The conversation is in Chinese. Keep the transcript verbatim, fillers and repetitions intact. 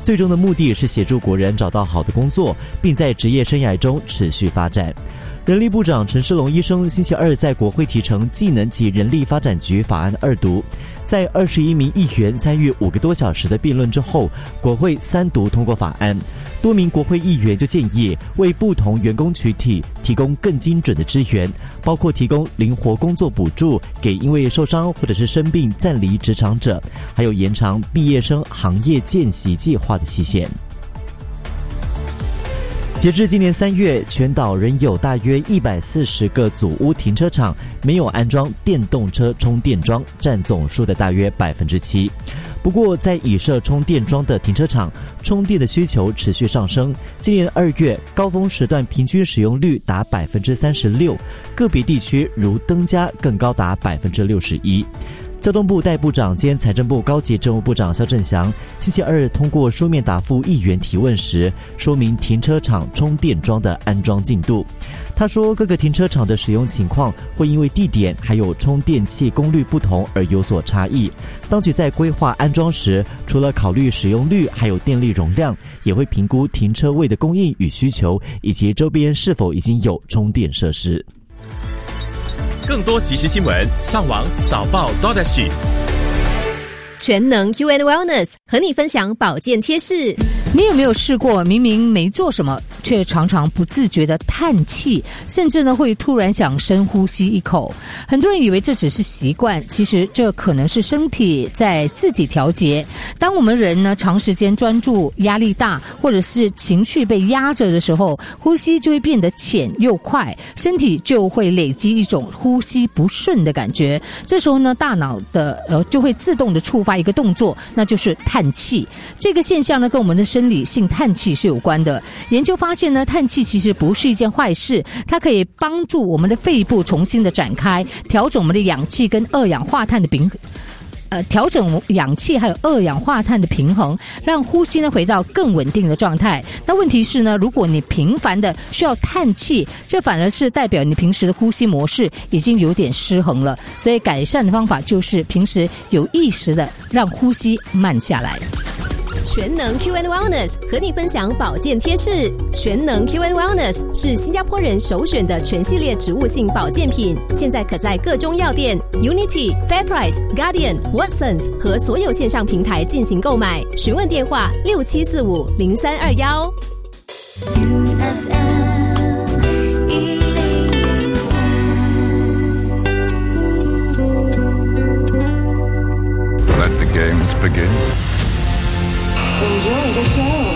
最终的目的是协助国人找到好的工作，并在职业生涯中持续发展。人力部长陈世龙医生星期二在国会提呈技能及人力发展局法案二读，在二十一名议员参与五个多小时的辩论之后，国会三读通过法案。多名国会议员就建议为不同员工群体提供更精准的支援，包括提供灵活工作补助给因为受伤或者是生病暂离职场者，还有延长毕业生行业见习计划的期限。截至今年三月，全岛仍有大约一百四十个组屋停车场没有安装电动车充电桩，占总数的大约百分之七。不过，在已设充电桩的停车场，充电的需求持续上升。今年二月高峰时段平均使用率达百分之三十六，个别地区如登嘉更高达百分之六十一。交通部代部长兼财政部高级政务部长肖振祥星期二通过书面答复议员提问时，说明停车场充电桩的安装进度。他说，各个停车场的使用情况会因为地点还有充电器功率不同而有所差异。当局在规划安装时，除了考虑使用率还有电力容量，也会评估停车位的供应与需求，以及周边是否已经有充电设施。 更多即时新闻，上网早报 .dot.sg。 全能 Q and Wellness 和你分享保健贴士。 你有没有试过明明没做什么，却常常不自觉的叹气，甚至呢会突然想深呼吸一口？很多人以为这只是习惯，其实这可能是身体在自己调节。当我们人呢长时间专注、压力大，或者是情绪被压着的时候，呼吸就会变得浅又快，身体就会累积一种呼吸不顺的感觉。这时候呢，大脑的呃就会自动的触发一个动作，那就是叹气。这个现象呢，跟我们的生理性叹气是有关的。研究发现呢，叹气其实不是一件坏事，它可以帮助我们的肺部重新的展开，调整我们的氧气跟二氧化碳的平衡。呃，调整氧气还有二氧化碳的平衡，让呼吸呢回到更稳定的状态。那问题是呢，如果你频繁的需要叹气，这反而是代表你平时的呼吸模式已经有点失衡了。所以改善的方法就是平时有意识的让呼吸慢下来。 全能 Q and Wellness 和你分享保健贴士。全能 Q and Wellness 是新加坡人首选的全系列植物性保健品，现在可在各中药店、Unity、FairPrice、Guardian、Watsons 和所有线上平台进行购买。询问电话六七四五零三二一。 Let the games begin. Enjoy the show.